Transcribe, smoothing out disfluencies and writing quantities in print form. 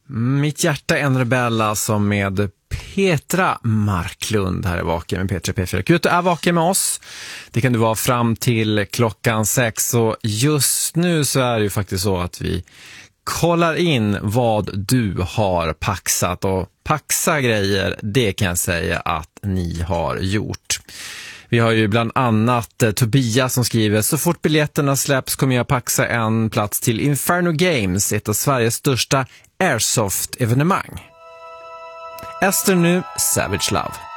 Mitt hjärta är en rebell, alltså med Petra Marklund. Här är Vaken med Petra P4. Kul att du är vaken med oss. Det kan du vara fram till klockan 6. Och just nu så är det ju faktiskt så att vi kollar in vad du har paxat. Och paxa grejer, det kan jag säga att ni har gjort. Vi har ju bland annat Tobias som skriver: så fort biljetterna släpps kommer jag paxa en plats till Inferno Games, ett av Sveriges största Airsoft-evenemang. Ester nu, Savage Love.